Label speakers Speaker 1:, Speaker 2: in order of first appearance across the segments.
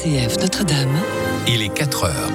Speaker 1: RCF Notre-Dame.
Speaker 2: Il est 4 heures.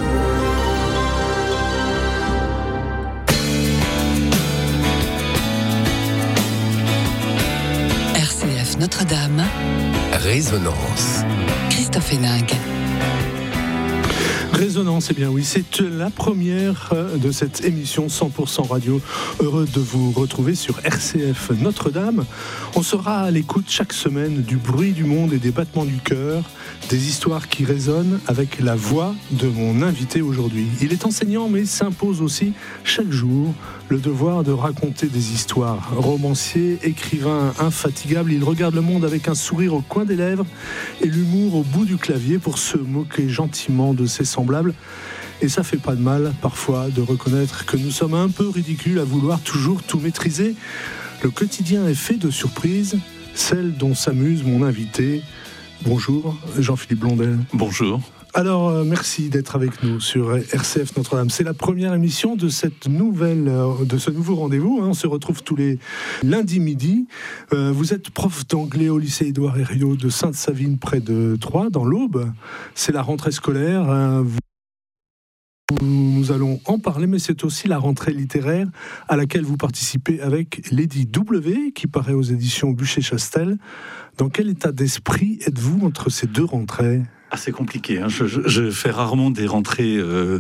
Speaker 1: RCF Notre-Dame.
Speaker 2: Résonance.
Speaker 1: Christophe Héninck.
Speaker 3: Résonance, eh bien oui, c'est la première de cette émission 100% radio. Heureux de vous retrouver sur RCF Notre-Dame. On sera à l'écoute chaque semaine du bruit du monde et des battements du cœur, des histoires qui résonnent avec la voix de mon invité aujourd'hui. Il est enseignant mais s'impose aussi chaque jour le devoir de raconter des histoires. Romancier, écrivain infatigable, il regarde le monde avec un sourire au coin des lèvres et l'humour au bout du clavier pour se moquer gentiment de ses semblables. Et ça fait pas de mal, parfois, de reconnaître que nous sommes un peu ridicules à vouloir toujours tout maîtriser. Le quotidien est fait de surprises, celles dont s'amuse mon invité. Bonjour, Jean-Philippe Blondel.
Speaker 4: Bonjour.
Speaker 3: Alors, merci d'être avec nous sur RCF Notre-Dame. C'est la première émission de ce nouveau rendez-vous. On se retrouve tous les lundis midi. Vous êtes prof d'anglais au lycée Édouard Herriot de Sainte-Savine, près de Troyes, dans l'Aube. C'est la rentrée scolaire. Nous allons en parler, mais c'est aussi la rentrée littéraire à laquelle vous participez avec Lady W, qui paraît aux éditions Buchet-Chastel. Dans quel état d'esprit êtes-vous entre ces deux rentrées ?
Speaker 4: C'est compliqué. Je fais rarement des rentrées.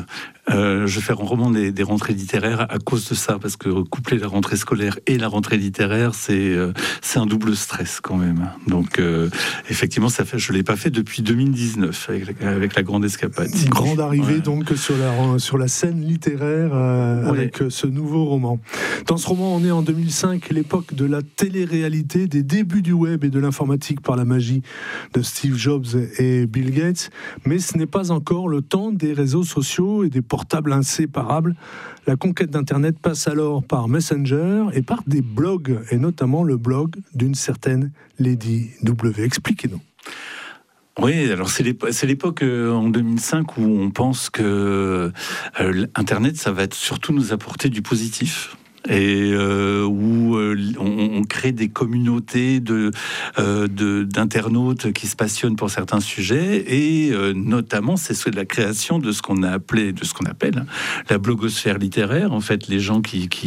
Speaker 4: Des rentrées littéraires à cause de ça, parce que coupler la rentrée scolaire et la rentrée littéraire, c'est un double stress quand même. Donc effectivement, je l'ai pas fait depuis 2019 avec la grande escapade.
Speaker 3: Une grande arrivée donc sur la scène littéraire avec ce nouveau roman. Dans ce roman, on est en 2005, l'époque de la télé-réalité, des débuts du web et de l'informatique par la magie de Steve Jobs et Bill Gates. Mais ce n'est pas encore le temps des réseaux sociaux et des portables inséparables. La conquête d'Internet passe alors par Messenger et par des blogs, et notamment le blog d'une certaine Lady W. Expliquez-nous.
Speaker 4: Oui, alors c'est l'époque en 2005 où on pense que Internet, ça va surtout nous apporter du positif. Et où on crée des communautés d'internautes qui se passionnent pour certains sujets, et notamment c'est la création de ce qu'on appelle la blogosphère littéraire. En fait, les gens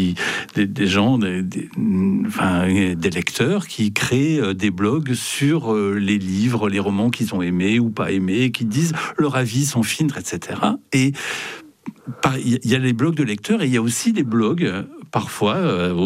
Speaker 4: des lecteurs qui créent des blogs sur les livres, les romans qu'ils ont aimés ou pas aimés, qui disent leur avis, son film, etc. Et il y a les blogs de lecteurs et il y a aussi les blogs, parfois,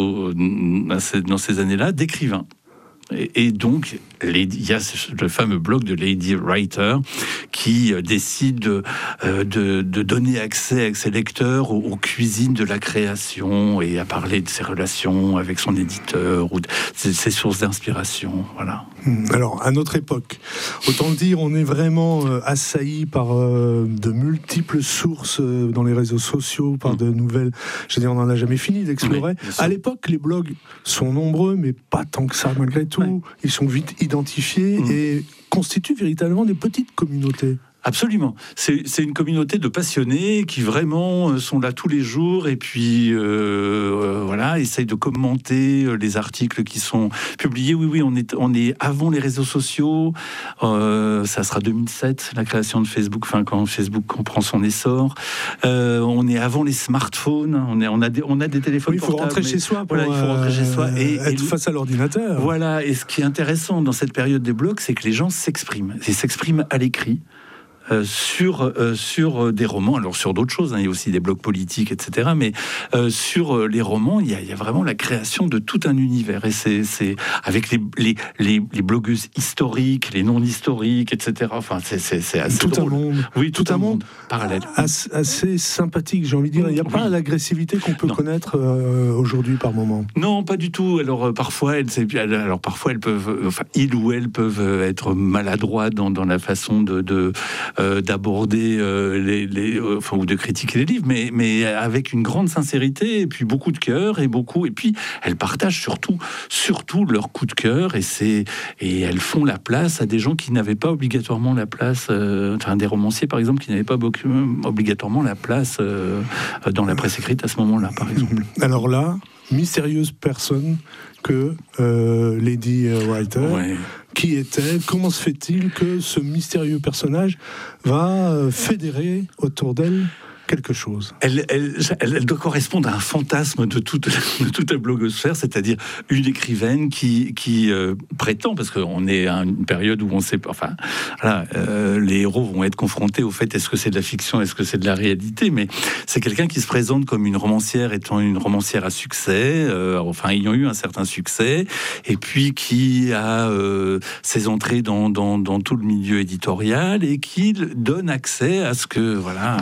Speaker 4: dans ces années-là, d'écrivains. Et donc, il y a le fameux blog de Lady Writer qui décide de donner accès à ses lecteurs aux cuisines de la création et à parler de ses relations avec son éditeur ou de ses sources d'inspiration. Voilà.
Speaker 3: Alors, à notre époque, autant dire, on est vraiment assailli par de multiples sources dans les réseaux sociaux, par de nouvelles... Je veux dire, on n'en a jamais fini d'explorer. Oui, à l'époque, les blogs sont nombreux, mais pas tant que ça malgré tout. Ouais. Ils sont vite identifiés et constituent véritablement des petites communautés.
Speaker 4: Absolument. C'est une communauté de passionnés qui vraiment sont là tous les jours et puis essayent de commenter les articles qui sont publiés. Oui, on est avant les réseaux sociaux. Ça sera 2007, la création de Facebook, quand Facebook prend son essor. On est avant les smartphones. On a des téléphones portables.
Speaker 3: Il faut rentrer chez soi pour
Speaker 4: il faut rentrer chez soi et
Speaker 3: être face à l'ordinateur.
Speaker 4: Voilà. Et ce qui est intéressant dans cette période des blogs, c'est que les gens s'expriment. Ils s'expriment à l'écrit. Sur des romans, alors sur d'autres choses, il y a aussi des blogs politiques, etc. Mais sur les romans, il y a vraiment la création de tout un univers. Et c'est avec les blogueuses historiques, les non historiques, etc. Enfin, c'est assez
Speaker 3: tout
Speaker 4: drôle.
Speaker 3: Un monde.
Speaker 4: Oui, tout un monde parallèle.
Speaker 3: Assez sympathique, j'ai envie de dire. Il n'y a pas l'agressivité qu'on peut connaître aujourd'hui par moment.
Speaker 4: Non, pas du tout. Alors parfois, elles peuvent, ils ou elles peuvent être maladroits dans la façon d'aborder ou de critiquer les livres, mais avec une grande sincérité et puis beaucoup de cœur et puis elles partagent surtout leur coup de cœur et elles font la place à des gens qui n'avaient pas obligatoirement la place, des romanciers par exemple qui n'avaient pas obligatoirement la place dans la presse écrite à ce moment-là par exemple.
Speaker 3: Alors là, mystérieuse personne que Lady Writer, Qui est-elle? Comment se fait-il que ce mystérieux personnage va fédérer autour d'elle quelque chose?
Speaker 4: Elle doit correspondre à un fantasme de toute la blogosphère, c'est-à-dire une écrivaine qui prétend, parce qu'on est à une période où on sait pas, enfin, voilà, les héros vont être confrontés au fait, est-ce que c'est de la fiction, est-ce que c'est de la réalité, mais c'est quelqu'un qui se présente comme une romancière, étant une romancière à succès, enfin, ayant eu un certain succès, et puis qui a ses entrées dans tout le milieu éditorial, et qui donne accès à ce que, voilà,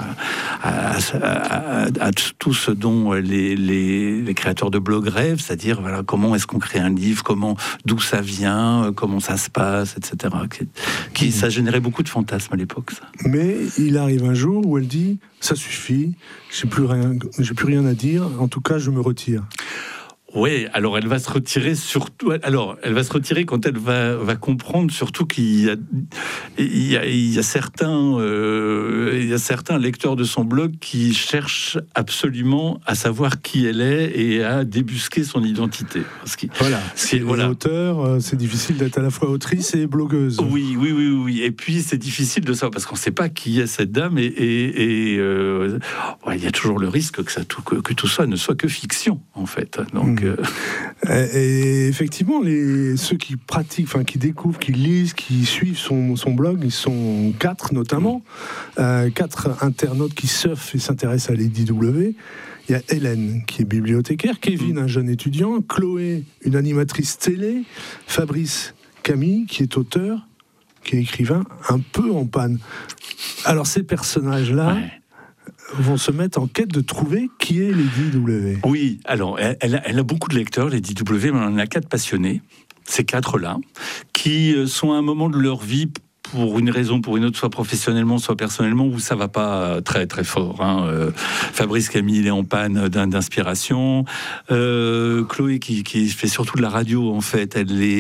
Speaker 4: à tout ce dont les créateurs de blogs rêvent, c'est-à-dire voilà, comment est-ce qu'on crée un livre, d'où ça vient, comment ça se passe, etc. Ça générait beaucoup de fantasmes à l'époque, ça.
Speaker 3: Mais il arrive un jour où elle dit « ça suffit, j'ai plus rien à dire, en tout cas je me retire ».
Speaker 4: Oui, alors elle va se retirer surtout. Alors, elle va se retirer quand elle va comprendre surtout qu'il y a certains lecteurs de son blog qui cherchent absolument à savoir qui elle est et à débusquer son identité.
Speaker 3: Voilà. Auteur, c'est difficile d'être à la fois autrice et blogueuse.
Speaker 4: Oui. Et puis c'est difficile de savoir parce qu'on ne sait pas qui est cette dame et il y a toujours le risque que tout ça ne soit que fiction en fait. Donc.
Speaker 3: Et effectivement, ceux qui pratiquent, qui découvrent, qui lisent, qui suivent son blog, ils sont 4 notamment, 4 internautes qui surfent et s'intéressent à Lady W. Il y a Hélène qui est bibliothécaire, Kevin, un jeune étudiant, Chloé, une animatrice télé, Fabrice Camille qui est auteur, qui est écrivain, un peu en panne. Alors ces personnages-là. Ouais. Vont se mettre en quête de trouver qui est Lady W. Oui, alors elle a beaucoup de lecteurs, Lady W, mais elle en a 4 passionnés, ces 4-là, qui sont à un moment de leur vie, pour une raison, pour une autre, soit professionnellement, soit personnellement, où ça va pas très très fort. Fabrice Camille, il est en panne d'inspiration. Chloé, qui fait surtout de la radio, en fait,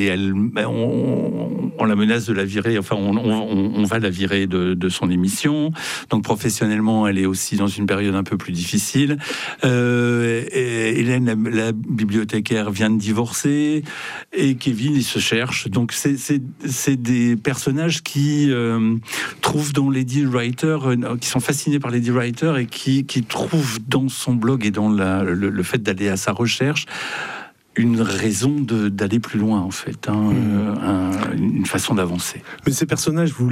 Speaker 3: on la menace de la virer. Enfin, on va la virer de son émission. Donc professionnellement, elle est aussi dans une période un peu plus difficile. Hélène, la bibliothécaire, vient de divorcer, et Kevin, il se cherche. Donc c'est des personnages qui trouvent dans Lady Writer, qui sont fascinés par Lady Writer et qui trouvent dans son blog et dans le fait d'aller à sa recherche une raison d'aller plus loin, en fait, une façon d'avancer. Mais ces personnages, vous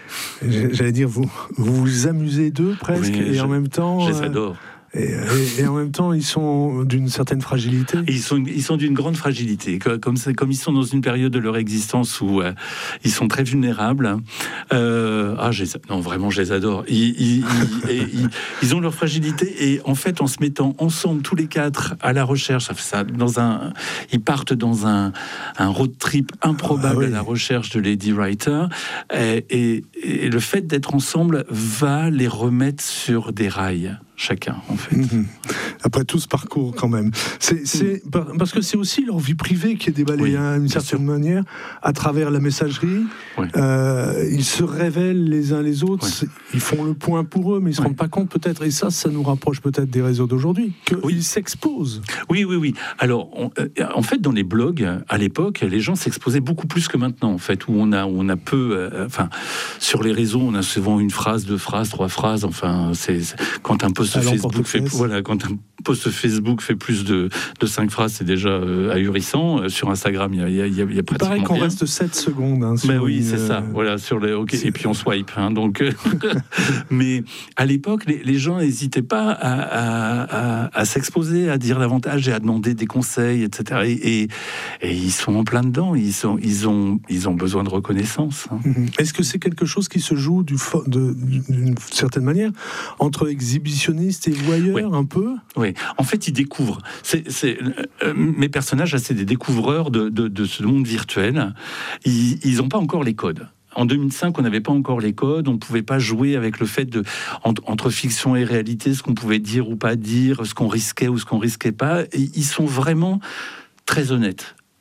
Speaker 3: vous amusez d'eux presque, oui, et en même temps... Je les adore. Et en même temps, ils sont d'une certaine fragilité. Ils sont d'une grande fragilité. Comme ils sont dans une période de leur existence où ils sont très vulnérables. Vraiment, je les adore. Ils ont leur fragilité et en fait, en se mettant ensemble tous les 4 à la recherche, ils partent dans un road trip improbable à la recherche de Lady Writer. Et le fait d'être ensemble va les remettre sur des rails. Chacun, en fait. Après tout ce parcours, quand même. Parce que c'est aussi leur vie privée qui est déballée, d'une certaine manière, à travers la messagerie. Oui. Ils se révèlent les uns les autres, ils font le point pour eux, mais ils ne se rendent pas compte, peut-être, et ça nous rapproche peut-être des réseaux d'aujourd'hui, qu'ils s'exposent. Oui. Alors, en fait, dans les blogs, à l'époque, les gens s'exposaient beaucoup plus que maintenant, en fait, où on a peu... sur les réseaux, on a souvent une phrase, 2 phrases, 3 phrases, quand un post Facebook fait plus de 5 phrases, c'est déjà ahurissant. Sur Instagram, il y a pratiquement... Il paraît qu'on reste 7 secondes. C'est ça. Voilà, et puis on swipe. Donc, mais à l'époque, les gens n'hésitaient pas à s'exposer, à dire davantage et à demander des conseils, etc. Et ils sont en plein dedans. Ils ont besoin de reconnaissance. Est-ce que c'est quelque chose qui se joue d'une certaine manière entre exhibitionnistes et voyeurs, un peu? Oui, en fait, ils découvrent. Mes personnages, c'est des découvreurs de ce monde virtuel. Ils n'ont pas encore les codes. En 2005, on n'avait pas encore les codes, on ne pouvait pas jouer avec le fait entre fiction et réalité, ce qu'on pouvait dire ou pas dire, ce qu'on risquait ou ce qu'on risquait pas. Et ils sont vraiment très honnêtes.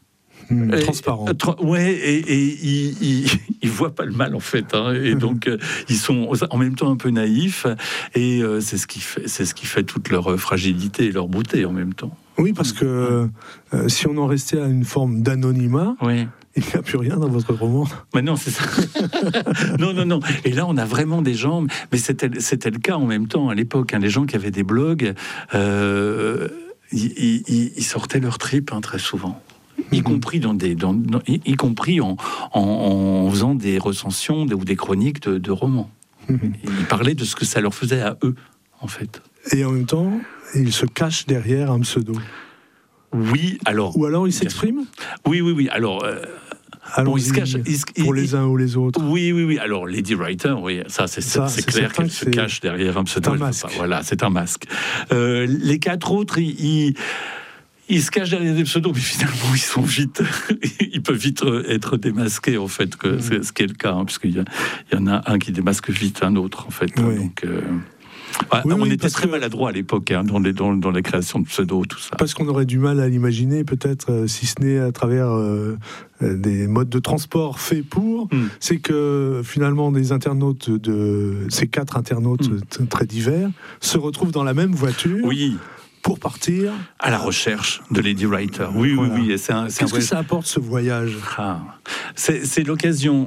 Speaker 3: Transparent.
Speaker 4: Ils voient pas le mal en fait, hein, et donc ils sont en même temps un peu naïfs, et c'est ce qui fait toute leur fragilité et leur beauté en même temps.
Speaker 3: Oui, parce que si on en restait à une forme d'anonymat, il n'y a plus rien dans votre roman.
Speaker 4: Mais non, c'est ça. non. Et là, on a vraiment des gens, mais c'était le cas en même temps à l'époque. Hein, les gens qui avaient des blogs, ils sortaient leur trip, hein, très souvent. Y compris y compris en faisant des recensions ou des chroniques de romans. Ils parlaient de ce que ça leur faisait à eux, en fait.
Speaker 3: Et en même temps, ils se cachent derrière un pseudo.
Speaker 4: Oui, alors...
Speaker 3: Ou alors ils s'expriment ?
Speaker 4: Oui. Alors...
Speaker 3: Bon, ils se cachent pour les uns ou les autres.
Speaker 4: Oui. Alors, Lady Writer, c'est clair qu'elle se cache derrière un pseudo.
Speaker 3: C'est un masque.
Speaker 4: Voilà, c'est un masque. Les 4 autres, ils se cachent derrière des pseudos, mais finalement, ils peuvent vite être démasqués, en fait, c'est ce qui est le cas, hein, puisqu'il y en a un qui démasque vite un autre, en fait.
Speaker 3: Oui.
Speaker 4: Donc... on était très maladroits à l'époque, hein, dans la création de pseudos, tout ça.
Speaker 3: Parce qu'on aurait du mal à l'imaginer, peut-être, si ce n'est à travers des modes de transport faits pour. C'est que finalement, ces 4 internautes très divers se retrouvent dans la même voiture.
Speaker 4: Oui.
Speaker 3: Pour partir
Speaker 4: à la recherche de Lady Writer. Oui. Et
Speaker 3: Qu'est-ce que ça apporte, ce voyage ?
Speaker 4: C'est l'occasion.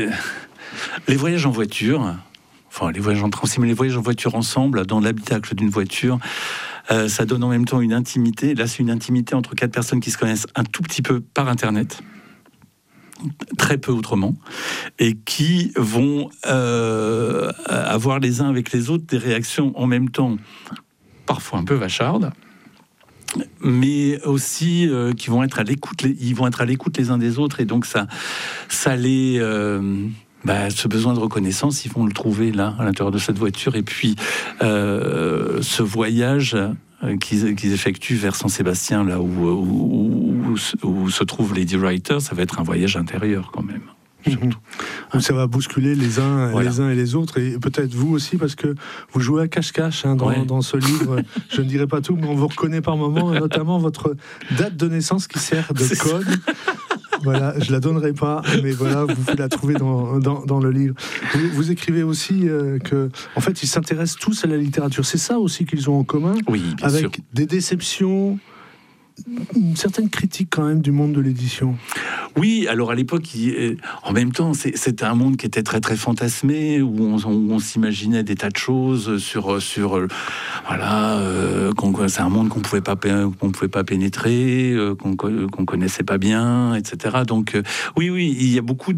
Speaker 4: Les voyages en voiture. Enfin, les voyages en transit, mais les voyages en voiture ensemble, dans l'habitacle d'une voiture, ça donne en même temps une intimité. Là, c'est une intimité entre 4 personnes qui se connaissent un tout petit peu par Internet, très peu autrement, et qui vont avoir les uns avec les autres des réactions en même temps, parfois un peu vachardes, mais aussi qui vont être à l'écoute. Ils vont être à l'écoute les uns des autres, et donc ça les... ce besoin de reconnaissance, ils vont le trouver là, à l'intérieur de cette voiture. Et puis, ce voyage qu'ils effectuent vers Saint-Sébastien, là où se trouve Lady Writer, ça va être un voyage intérieur quand même.
Speaker 3: Donc ça va bousculer les uns et les autres, et peut-être vous aussi, parce que vous jouez à cache-cache dans ce livre. Je ne dirai pas tout, mais on vous reconnaît par moments, notamment votre date de naissance qui sert de code. Voilà, je la donnerai pas, mais voilà, vous pouvez la trouver dans le livre. Vous écrivez aussi que, en fait, ils s'intéressent tous à la littérature. C'est ça aussi qu'ils ont en commun, avec sûr. Des déceptions, une certaine critique quand même du monde de l'édition.
Speaker 4: Oui, alors à l'époque, en même temps, c'était un monde qui était très très fantasmé, où on s'imaginait des tas de choses sur c'est un monde qu'on pouvait pas pénétrer, qu'on connaissait pas bien, etc. Donc oui, il y a beaucoup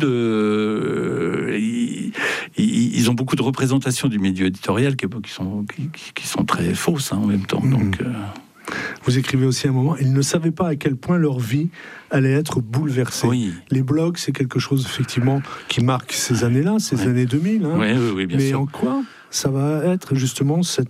Speaker 4: ils ont beaucoup de représentations du milieu éditorial qui sont très fausses, hein, en même temps. Donc
Speaker 3: vous écrivez aussi à un moment, ils ne savaient pas à quel point leur vie allait être bouleversée. Oui. Les blogs, c'est quelque chose effectivement qui marque ces années-là, ces années 2000. Hein.
Speaker 4: Oui, bien sûr.
Speaker 3: Mais en quoi ça va être justement ce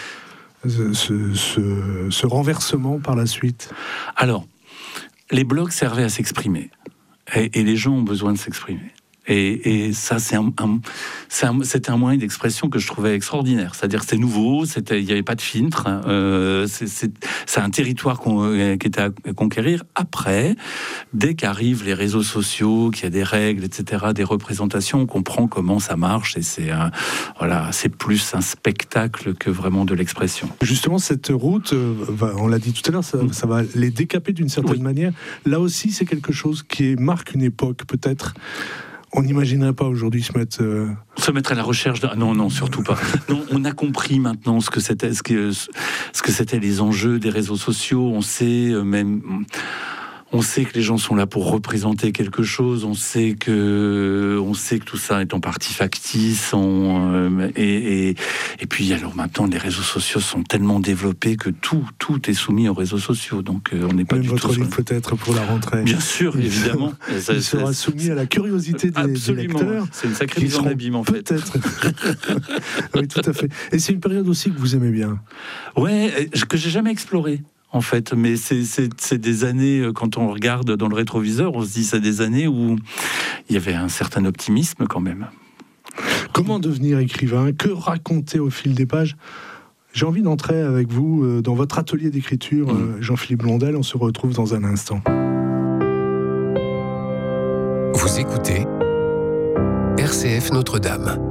Speaker 3: renversement par la suite ?
Speaker 4: Alors, les blogs servaient à s'exprimer. Et les gens ont besoin de s'exprimer. Et ça, c'était un moyen d'expression que je trouvais extraordinaire. C'est-à-dire que c'était nouveau, il n'y avait pas de filtre. C'est un territoire qui était à conquérir. Après, dès qu'arrivent les réseaux sociaux, qu'il y a des règles, etc., des représentations, on comprend comment ça marche. Et c'est plus un spectacle que vraiment de l'expression.
Speaker 3: Justement, cette route, on l'a dit tout à l'heure, ça va les décaper d'une certaine manière. Là aussi, c'est quelque chose qui marque une époque, peut-être. On n'imaginerait pas aujourd'hui se mettre
Speaker 4: à la recherche non, surtout pas. Non, on a compris maintenant ce que c'était les enjeux des réseaux sociaux. On sait que les gens sont là pour représenter quelque chose. On sait que tout ça est en partie factice. Et puis alors maintenant, les réseaux sociaux sont tellement développés que tout est soumis aux réseaux sociaux. Donc on n'est pas
Speaker 3: même
Speaker 4: du
Speaker 3: votre
Speaker 4: tout.
Speaker 3: Livre peut-être pour la rentrée.
Speaker 4: Bien sûr, évidemment.
Speaker 3: Il sera soumis à la curiosité des lecteurs.
Speaker 4: C'est une sacrée mise en abîme en fait.
Speaker 3: Peut-être. Oui, tout à fait. Et c'est une période aussi que vous aimez bien.
Speaker 4: Ouais, que j'ai jamais explorée. En fait, mais c'est des années, quand on regarde dans le rétroviseur, on se dit c'est des années où il y avait un certain optimisme quand même.
Speaker 3: Comment devenir écrivain ? Que raconter au fil des pages ? J'ai envie d'entrer avec vous dans votre atelier d'écriture, Jean-Philippe Blondel. On se retrouve dans un instant.
Speaker 2: Vous écoutez RCF Notre-Dame.